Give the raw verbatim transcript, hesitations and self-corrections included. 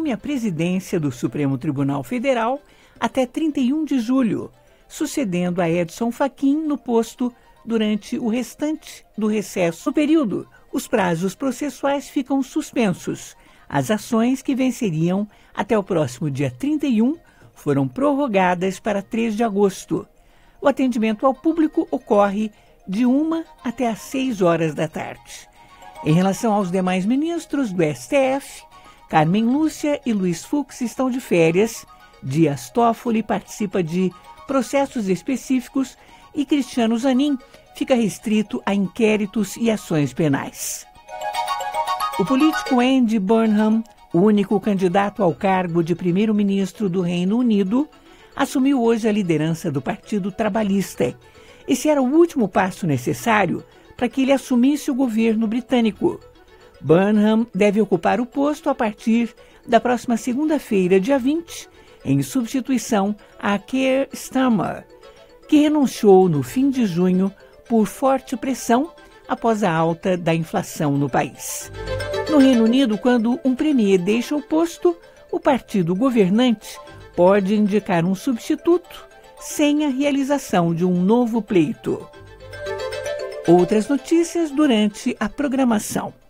assume a presidência do Supremo Tribunal Federal até trinta e um de julho, sucedendo a Edson Fachin no posto durante o restante do recesso. No período, os prazos processuais ficam suspensos. As ações que venceriam até o próximo dia trinta e um foram prorrogadas para três de agosto. O atendimento ao público ocorre de uma até às seis horas da tarde. Em relação aos demais ministros do S T F, Carmen Lúcia e Luiz Fux estão de férias, Dias Toffoli participa de processos específicos e Cristiano Zanin fica restrito a inquéritos e ações penais. O político Andy Burnham, o único candidato ao cargo de primeiro-ministro do Reino Unido, assumiu hoje a liderança do Partido Trabalhista. Esse era o último passo necessário para que ele assumisse o governo britânico. Burnham deve ocupar o posto a partir da próxima segunda-feira, dia vinte, em substituição a Keir Starmer, que renunciou no fim de junho por forte pressão após a alta da inflação no país. No Reino Unido, quando um premier deixa o posto, o partido governante pode indicar um substituto sem a realização de um novo pleito. Outras notícias durante a programação.